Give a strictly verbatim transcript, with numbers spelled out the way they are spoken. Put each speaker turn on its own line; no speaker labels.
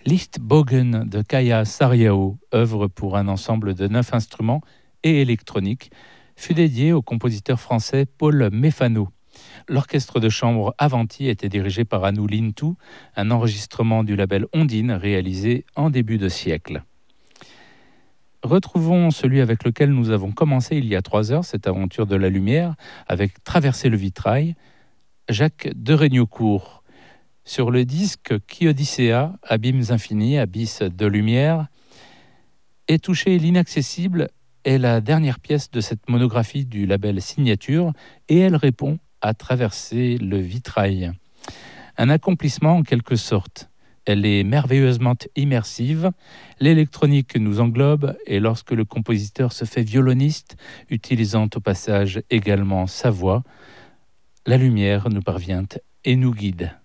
Lichtbogen de Kaya Sariao, œuvre pour un ensemble de neuf instruments et électronique, fut dédié au compositeur français Paul Méfano. L'orchestre de chambre Avanti était dirigé par Anou Lintou, un enregistrement du label Ondine réalisé en début de siècle. Retrouvons celui avec lequel nous avons commencé il y a trois heures, cette aventure de la lumière, avec Traverser le vitrail, Jacques de Regnocourt. Sur le disque Qui Odyssea, Abîmes infinis, Abysse de lumière, Et toucher l'inaccessible est la dernière pièce de cette monographie du label Signature et elle répond à Traverser le vitrail. Un accomplissement en quelque sorte. Elle est merveilleusement immersive, l'électronique nous englobe et lorsque le compositeur se fait violoniste, utilisant au passage également sa voix, la lumière nous parvient et nous guide.